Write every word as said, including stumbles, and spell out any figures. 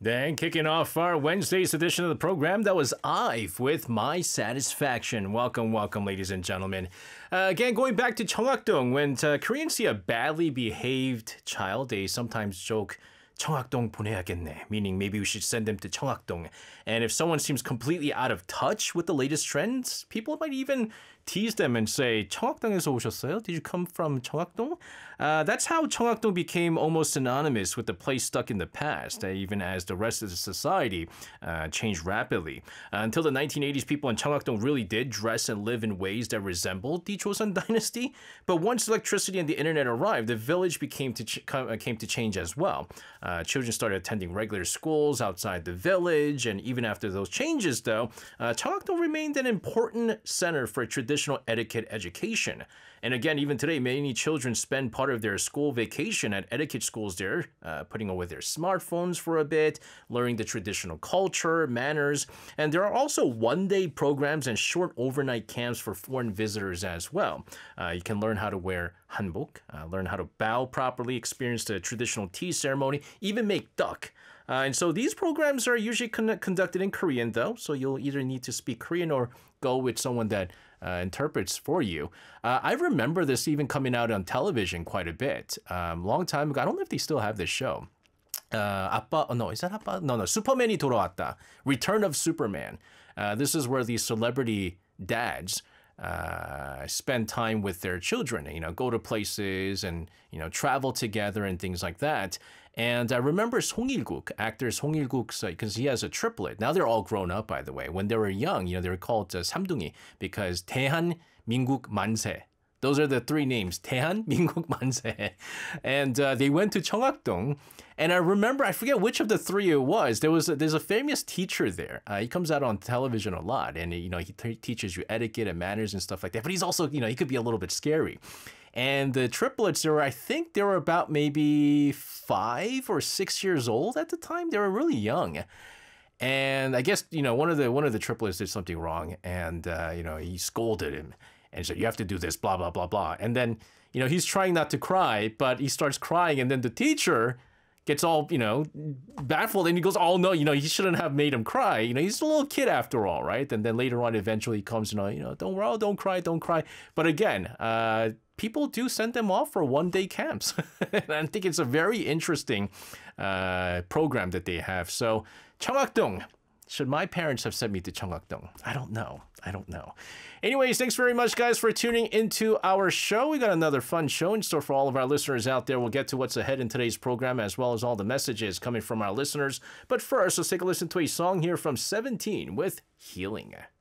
Then, kicking off our Wednesday's edition of the program, that was IVE with My Satisfaction. Welcome, welcome, ladies and gentlemen. Uh, again, going back to Cheongakdong, when uh, Koreans see a badly behaved child, they sometimes joke, 청학동 보내야겠네, meaning maybe we should send them to Cheongakdong. And if someone seems completely out of touch with the latest trends, people might even tease them and say, 청학동에서 오셨어요? Did you come from Cheongakdong? Uh, that's how Cheongakdong became almost synonymous with the place stuck in the past, uh, even as the rest of the society uh, changed rapidly. Uh, until the nineteen eighties, people in Cheongakdong really did dress and live in ways that resembled the Joseon dynasty. But once electricity and the internet arrived, the village became to ch- came to change as well. Uh, children started attending regular schools outside the village, and even after those changes, though, uh, Cheongakdong remained an important center for traditional etiquette education. And again, even today, many children spend part of their school vacation at etiquette schools there, uh, putting away their smartphones for a bit, learning the traditional culture, manners. And there are also one-day programs and short overnight camps for foreign visitors as well. Uh, you can learn how to wear hanbok, uh, learn how to bow properly, experience the traditional tea ceremony, even make duck. Uh, and so these programs are usually con- conducted in Korean, though, so you'll either need to speak Korean or go with someone that uh, interprets for you. Uh, I remember this even coming out on television quite a bit. Um, long time ago. I don't know if they still have this show. Uh, 아빠, oh, no, is that 아빠? No, no, 슈퍼맨이 돌아왔다. Return of Superman. Uh, this is where these celebrity dads uh, spend time with their children, you know, go to places and, you know, travel together and things like that. And I remember Song Il-guk, actor Song Il-guk, because he has a triplet. Now they're all grown up, by the way. When they were young, you know, they were called uh, 삼둥이 because 대한, 민국, 만세. Those are the three names, 대한, 민국, 만세. And uh, they went to Cheongakdong. And I remember, I forget which of the three it was. There was a, there's a famous teacher there. Uh, he comes out on television a lot. And, you know, he t- teaches you etiquette and manners and stuff like that. But he's also, you know, he could be a little bit scary. And the triplets, they were, I think they were about maybe five or six years old at the time. They were really young. And I guess, you know, one of the one of the triplets did something wrong. And, uh, you know, he scolded him and said, you have to do this, blah, blah, blah, blah. And then, you know, he's trying not to cry, but he starts crying. And then the teacher gets all, you know, baffled. And he goes, oh, no, you know, he shouldn't have made him cry. You know, he's a little kid after all, right? And then later on, eventually he comes, you know, you know, don't, oh, don't cry, don't cry. But again, uh, people do send them off for one-day camps. And I think it's a very interesting uh, program that they have. So, Cheongakdong. Should my parents have sent me to Cheongakdong? I don't know. I don't know. Anyways, thanks very much, guys, for tuning into our show. We got another fun show in store for all of our listeners out there. We'll get to what's ahead in today's program, as well as all the messages coming from our listeners. But first, let's take a listen to a song here from Seventeen with Healing.